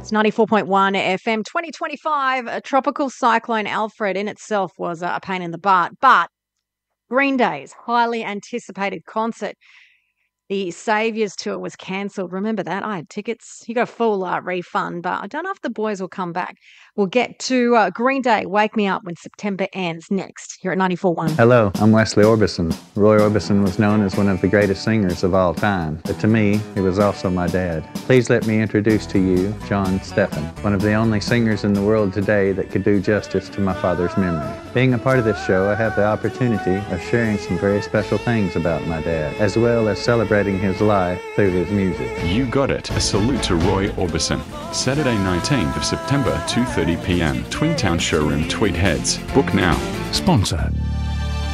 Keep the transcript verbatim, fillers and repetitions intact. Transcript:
It's ninety-four point one F M. twenty twenty-five, a tropical cyclone Alfred in itself was a pain in the butt, but Green Day's highly anticipated concert, the Saviours tour, was cancelled. Remember that? I had tickets. You got a full uh, refund, but I don't know if the boys will come back. We'll get to uh, Green Day, Wake Me Up When September Ends, next here at ninety-four point one. Hello, I'm Wesley Orbison. Roy Orbison was known as one of the greatest singers of all time, but to me, he was also my dad. Please let me introduce to you John Steffen, one of the only singers in the world today that could do justice to my father's memory. Being a part of this show, I have the opportunity of sharing some very special things about my dad, as well as celebrating his life through his music. You got it. A salute to Roy Orbison. Saturday nineteenth of September, two thirty p m. Twin Town Showroom, Tweed Heads. Book now. Sponsor